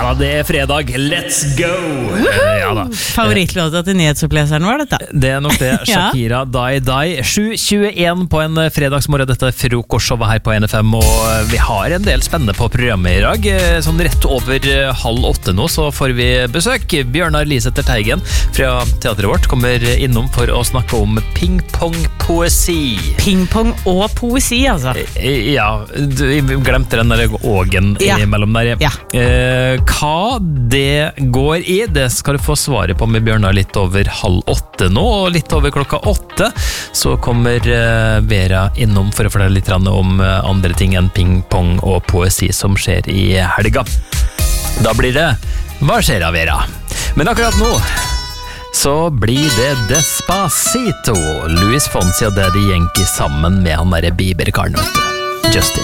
da, det fredag, let's go! Ja da. Favorittlåta til nyhetsoppleseren var dette. Det nok det, Shakira, Die Die. 7:21 på en fredagsmorgen, dette frokostshowet her på NFM, og vi har en del spennende på programmet i dag. Sånn rett over 7:30 nå, så får vi besøk. Bjørnar Lisetter Teigen fra teateret vårt kommer innom for å snakke om pingpong-poesi. Pingpong og poesi, altså. Ja, vi glemte den der ågen imellom der. Ja. Hva det går i, det skal du få svaret på med Bjørnar litt over 7:30 nå, og litt over 8:00 så kommer Vera innom for å fortelle litt om andre ting enn pingpong og poesi som skjer i helga. Da blir det Hva skjer da, Vera? Men akkurat nå så blir det Despacito. Luis Fonsi og Daddy Yankee sammen med han der Bieber-karen, vet du. Justin.